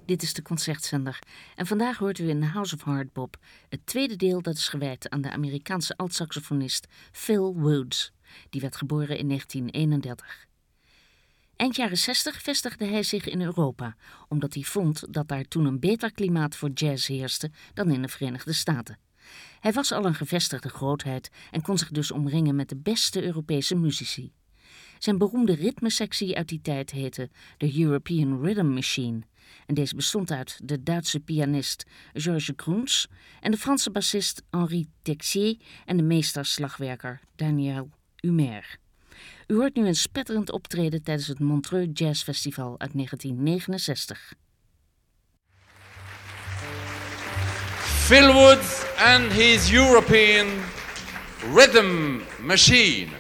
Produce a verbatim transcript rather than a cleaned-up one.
Dit is de Concertzender en vandaag hoort u in House of Hardbop het tweede deel dat is gewijd aan de Amerikaanse altsaxofonist Phil Woods. Die werd geboren in negentien eenendertig. Eind jaren zestig vestigde hij zich in Europa, omdat hij vond dat daar toen een beter klimaat voor jazz heerste dan in de Verenigde Staten. Hij was al een gevestigde grootheid en kon zich dus omringen met de beste Europese muzici. Zijn beroemde ritmesectie uit die tijd heette de European Rhythm Machine. En deze bestond uit de Duitse pianist Georges Gruns en de Franse bassist Henri Texier en de meesterslagwerker Daniel Humer. U hoort nu een spetterend optreden tijdens het Montreux Jazz Festival uit negentien negenenzestig. Phil Woods and his European Rhythm Machine.